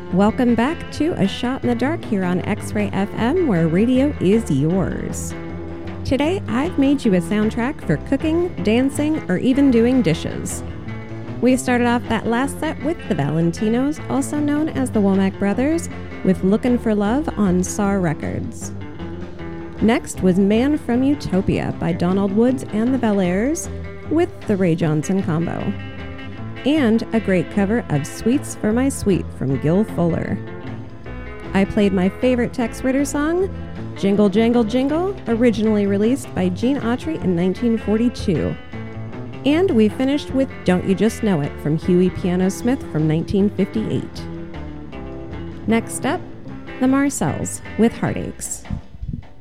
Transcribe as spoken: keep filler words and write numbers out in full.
Welcome back to A Shot in the Dark here on X-Ray F M, where radio is yours. Today, I've made you a soundtrack for cooking, dancing, or even doing dishes. We started off that last set with the Valentinos, also known as the Womack Brothers, with Lookin' for Love on S A R Records. Next was Man from Utopia by Donald Woods and the Bel-Airs with the Ray Johnson Combo. And a great cover of Sweets for My Sweet from Gil Fuller. I played my favorite Tex Ritter song, Jingle Jangle Jingle, originally released by Gene Autry in nineteen forty-two. And we finished with Don't You Just Know It from Huey Piano Smith from nineteen fifty-eight. Next up, the Marcells with Heartaches.